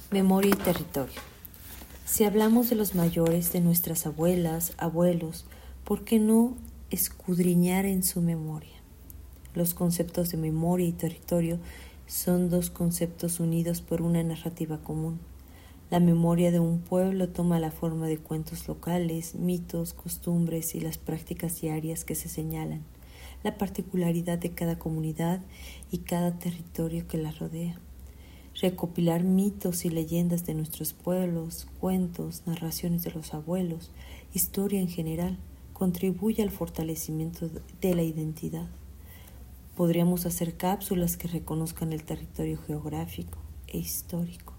Memoria y territorio. Si hablamos de los mayores, de nuestras abuelas, abuelos, ¿por qué no escudriñar en su memoria? Los conceptos de memoria y territorio son dos conceptos unidos por una narrativa común. La memoria de un pueblo toma la forma de cuentos locales, mitos, costumbres y las prácticas diarias que se señalan, la particularidad de cada comunidad y cada territorio que la rodea. Recopilar mitos y leyendas de nuestros pueblos, cuentos, narraciones de los abuelos, historia en general, contribuye al fortalecimiento de la identidad. Podríamos hacer cápsulas que reconozcan el territorio geográfico e histórico.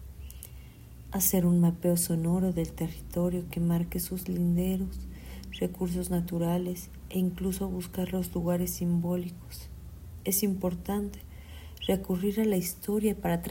Hacer un mapeo sonoro del territorio que marque sus linderos, recursos naturales e incluso buscar los lugares simbólicos. Es importante recurrir a la historia para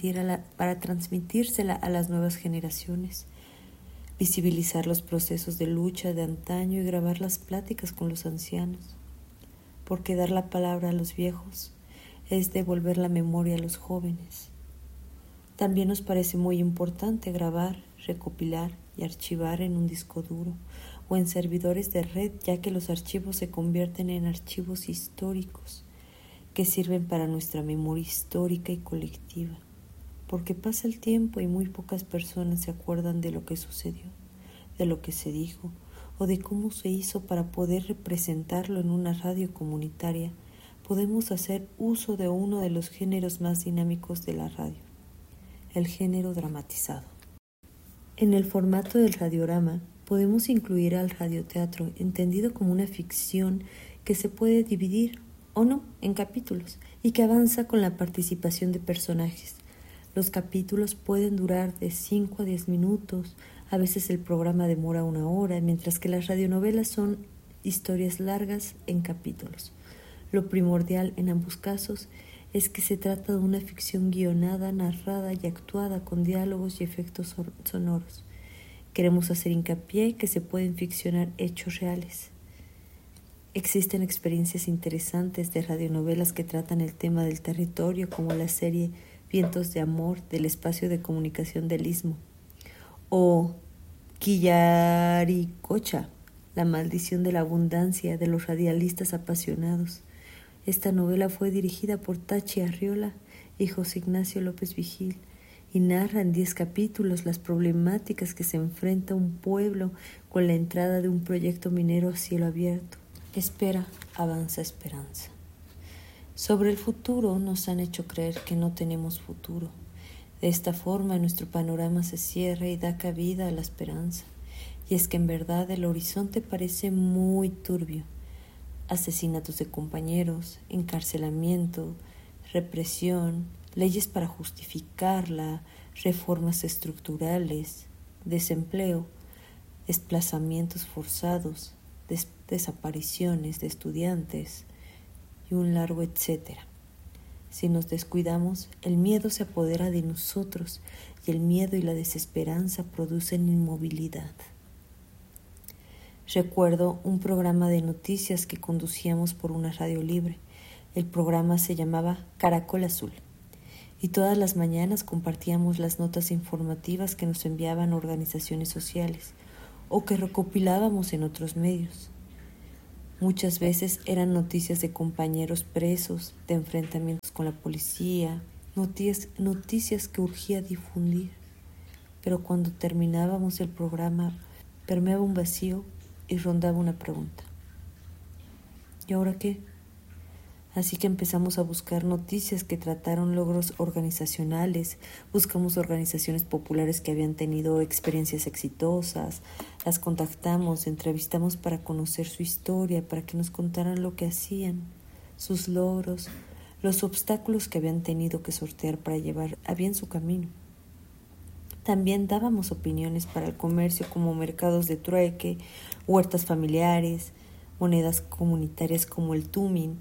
transmitírsela a las nuevas generaciones, visibilizar los procesos de lucha de antaño y grabar las pláticas con los ancianos, porque dar la palabra a los viejos es devolver la memoria a los jóvenes. También nos parece muy importante grabar, recopilar y archivar en un disco duro o en servidores de red, ya que los archivos se convierten en archivos históricos que sirven para nuestra memoria histórica y colectiva, porque pasa el tiempo y muy pocas personas se acuerdan de lo que sucedió, de lo que se dijo o de cómo se hizo. Para poder representarlo en una radio comunitaria, podemos hacer uso de uno de los géneros más dinámicos de la radio, el género dramatizado. En el formato del radiorama, podemos incluir al radioteatro, entendido como una ficción que se puede dividir o no en capítulos y que avanza con la participación de personajes. Los capítulos pueden durar de 5 a 10 minutos, a veces el programa demora 1 hora, mientras que las radionovelas son historias largas en capítulos. Lo primordial en ambos casos es que se trata de una ficción guionada, narrada y actuada con diálogos y efectos sonoros. Queremos hacer hincapié que se pueden ficcionar hechos reales. Existen experiencias interesantes de radionovelas que tratan el tema del territorio, como la serie Vientos de Amor del espacio de comunicación del Istmo, o Quillaricocha, la maldición de la abundancia de los radialistas apasionados. Esta novela fue dirigida por Tachi Arriola y José Ignacio López Vigil y narra en 10 capítulos las problemáticas que se enfrenta un pueblo con la entrada de un proyecto minero a cielo abierto. Espera, avanza esperanza. Sobre el futuro nos han hecho creer que no tenemos futuro. De esta forma nuestro panorama se cierra y da cabida a la esperanza. Y es que en verdad el horizonte parece muy turbio. Asesinatos de compañeros, encarcelamiento, represión, leyes para justificarla, reformas estructurales, desempleo, desplazamientos forzados, desapariciones de estudiantes y un largo etcétera. Si nos descuidamos, el miedo se apodera de nosotros y el miedo y la desesperanza producen inmovilidad. Recuerdo un programa de noticias que conducíamos por una radio libre. El programa se llamaba Caracol Azul y todas las mañanas compartíamos las notas informativas que nos enviaban organizaciones sociales o que recopilábamos en otros medios. Muchas veces eran noticias de compañeros presos, de enfrentamientos con la policía, noticias que urgía difundir. Pero cuando terminábamos el programa, permeaba un vacío y rondaba una pregunta. ¿Y ahora qué? Así que empezamos a buscar noticias que trataron logros organizacionales, buscamos organizaciones populares que habían tenido experiencias exitosas, las contactamos, entrevistamos para conocer su historia, para que nos contaran lo que hacían, sus logros, los obstáculos que habían tenido que sortear para llevar a bien su camino. También dábamos opiniones para el comercio, como mercados de trueque, huertas familiares, monedas comunitarias como el tumin.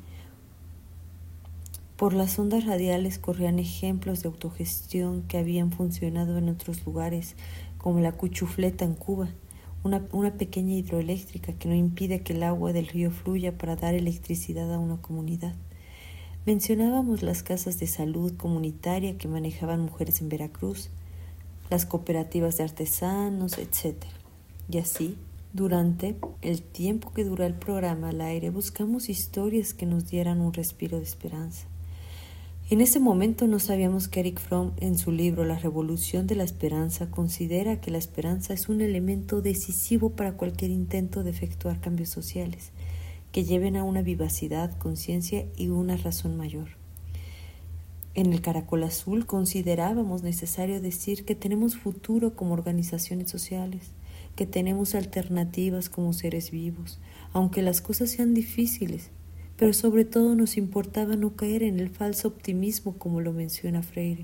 Por las ondas radiales corrían ejemplos de autogestión que habían funcionado en otros lugares, como la Cuchufleta en Cuba, una pequeña hidroeléctrica que no impide que el agua del río fluya para dar electricidad a una comunidad. Mencionábamos las casas de salud comunitaria que manejaban mujeres en Veracruz, las cooperativas de artesanos, etc. Y así, durante el tiempo que dura el programa al aire, buscamos historias que nos dieran un respiro de esperanza. En ese momento no sabíamos que Erich Fromm, en su libro La Revolución de la Esperanza, considera que la esperanza es un elemento decisivo para cualquier intento de efectuar cambios sociales que lleven a una vivacidad, conciencia y una razón mayor. En el Caracol Azul considerábamos necesario decir que tenemos futuro como organizaciones sociales, que tenemos alternativas como seres vivos, aunque las cosas sean difíciles, pero sobre todo nos importaba no caer en el falso optimismo como lo menciona Freire.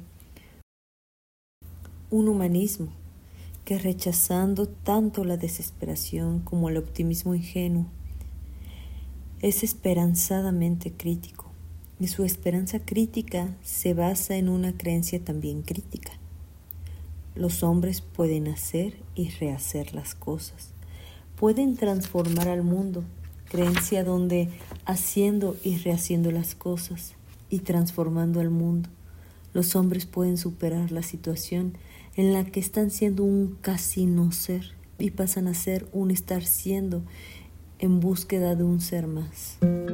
Un humanismo que, rechazando tanto la desesperación como el optimismo ingenuo, es esperanzadamente crítico, y su esperanza crítica se basa en una creencia también crítica. Los hombres pueden hacer y rehacer las cosas, pueden transformar al mundo, creencia donde haciendo y rehaciendo las cosas y transformando al mundo, los hombres pueden superar la situación en la que están siendo un casi no ser y pasan a ser un estar siendo en búsqueda de un ser más.